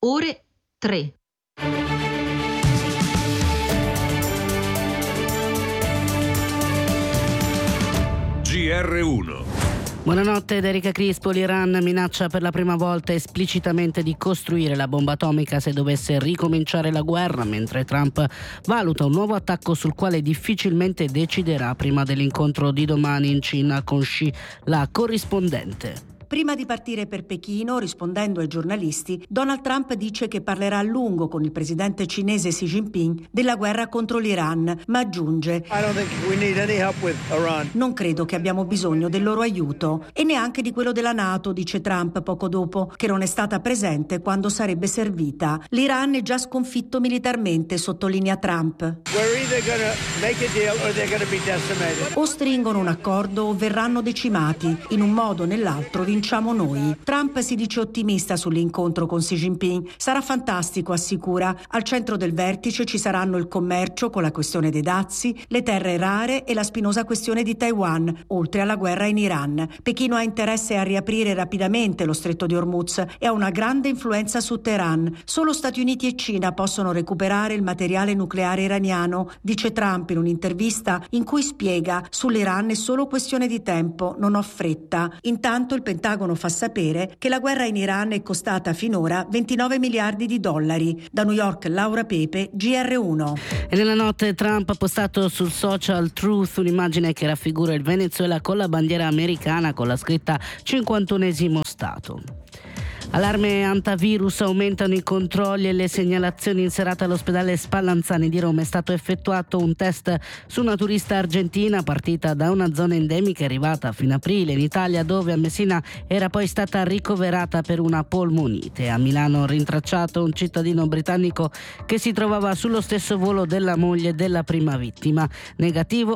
ore 3. GR1. Buonanotte da Erika Crispo. L'Iran minaccia per la prima volta esplicitamente di costruire la bomba atomica se dovesse ricominciare la guerra, mentre Trump valuta un nuovo attacco sul quale difficilmente deciderà prima dell'incontro di domani in Cina con Xi, la corrispondente. Prima di partire per Pechino, rispondendo ai giornalisti, Donald Trump dice che parlerà a lungo con il presidente cinese Xi Jinping della guerra contro l'Iran, ma aggiunge: non credo che abbiamo bisogno del loro aiuto e neanche di quello della NATO, dice Trump poco dopo, che non è stata presente quando sarebbe servita. L'Iran è già sconfitto militarmente, sottolinea Trump. O stringono un accordo o verranno decimati. In un modo o nell'altro vinciamo noi. Trump si dice ottimista sull'incontro con Xi Jinping. Sarà fantastico, assicura. Al centro del vertice ci saranno il commercio con la questione dei dazi, le terre rare e la spinosa questione di Taiwan, oltre alla guerra in Iran. Pechino ha interesse a riaprire rapidamente lo stretto di Hormuz e ha una grande influenza su Teheran. Solo Stati Uniti e Cina possono recuperare il materiale nucleare iraniano, dice Trump in un'intervista in cui spiega: sull'Iran è solo questione di tempo, non ho fretta. Intanto il Pentagono fa sapere che la guerra in Iran è costata finora 29 miliardi di dollari. Da New York, Laura Pepe, GR1. E nella notte Trump ha postato sul social Truth un'immagine che raffigura il Venezuela con la bandiera americana con la scritta 51esimo Stato. Allarme antivirus, aumentano i controlli e le segnalazioni. In serata all'ospedale Spallanzani di Roma è stato effettuato un test su una turista argentina partita da una zona endemica e arrivata fino a aprile in Italia, dove a Messina era poi stata ricoverata per una polmonite. A Milano rintracciato un cittadino britannico che si trovava sullo stesso volo della moglie della prima vittima. Negativo